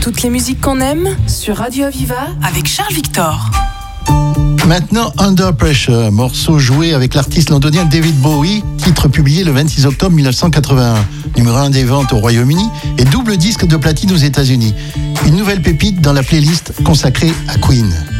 Toutes les musiques qu'on aime sur Radio Aviva avec Charles Victor. Maintenant, Under Pressure, morceau joué avec l'artiste londonien David Bowie, titre publié le 26 octobre 1981, numéro 1 des ventes au Royaume-Uni et double disque de platine aux États-Unis. Une nouvelle pépite dans la playlist consacrée à Queen.